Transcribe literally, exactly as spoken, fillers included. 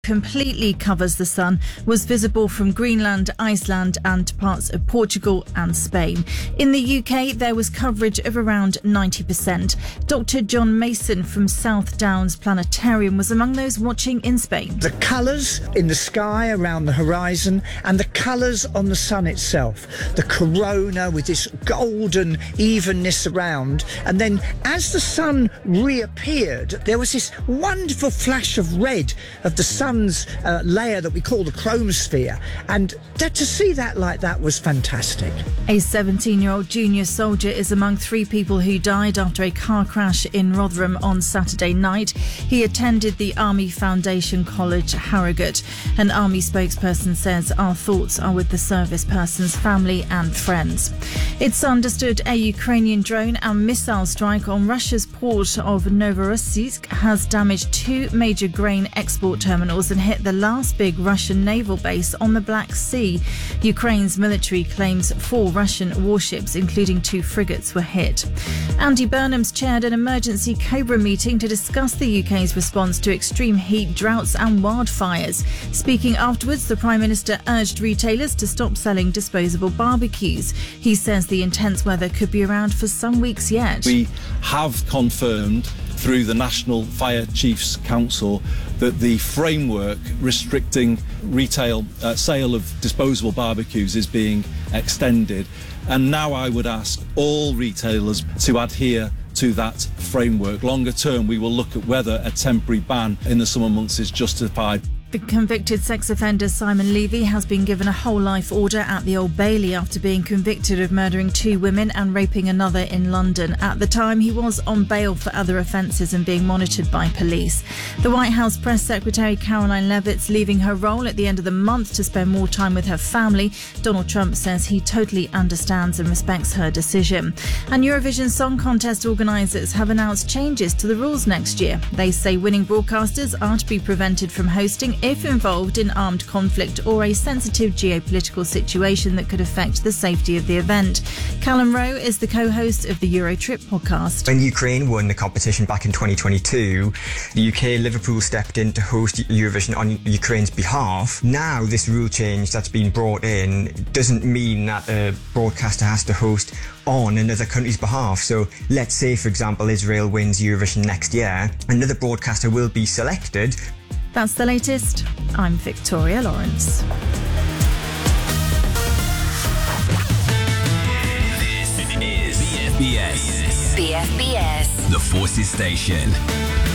completely covers the sun was visible from Greenland, Iceland and parts of Portugal and Spain. In the U K, there was coverage of around ninety percent. Doctor John Mason from South Downs Planetarium was among those watching in Spain. The colours in the sky around the horizon and the colours on the sun itself. The corona with this golden evenness around. And then as the sun reappeared, there was this wonderful flash of red of the sun Uh, layer that we call the chromosphere, and that, to see that like that was fantastic. A seventeen-year-old junior soldier is among three people who died after a car crash in Rotherham on Saturday night. He attended the Army Foundation College, Harrogate. An Army spokesperson says, "Our thoughts are with the service person's family and friends." It's understood a Ukrainian drone and missile strike on Russia's port of Novorossiysk has damaged two major grain export terminals and hit the last big Russian naval base on the Black Sea. Ukraine's military claims four Russian warships, including two frigates, were hit. Andy Burnham's chaired an emergency Cobra meeting to discuss the U K's response to extreme heat, droughts and wildfires. Speaking afterwards, the Prime Minister urged retailers to stop selling disposable barbecues. He says the intense weather could be around for some weeks yet. We have confirmed through the National Fire Chiefs Council that the framework restricting retail uh, sale of disposable barbecues is being extended. And now I would ask all retailers to adhere to that framework. Longer term, we will look at whether a temporary ban in the summer months is justified. The convicted sex offender Simon Levy has been given a whole life order at the Old Bailey after being convicted of murdering two women and raping another in London. At the time, he was on bail for other offences and being monitored by police. The White House Press Secretary Caroline Leavitt's leaving her role at the end of the month to spend more time with her family. Donald Trump says he totally understands and respects her decision. And Eurovision Song Contest organisers have announced changes to the rules next year. They say winning broadcasters are to be prevented from hosting if involved in armed conflict or a sensitive geopolitical situation that could affect the safety of the event. Callum Rowe is the co-host of the Eurotrip podcast. When Ukraine won the competition back in twenty twenty-two, the U K, Liverpool, stepped in to host Eurovision on Ukraine's behalf. Now this rule change that's been brought in doesn't mean that a broadcaster has to host on another country's behalf. So let's say, for example, Israel wins Eurovision next year, another broadcaster will be selected. That's the latest. I'm Victoria Lawrence. This is B F B S. B F B S. The Forces Station.